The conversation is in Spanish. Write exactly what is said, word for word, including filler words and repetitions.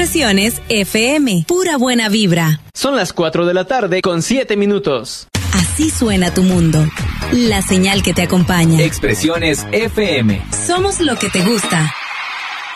Expresiones F M, pura buena vibra. Son las cuatro de la tarde con siete minutos. Así suena tu mundo. La señal que te acompaña. Expresiones F M. Somos lo que te gusta.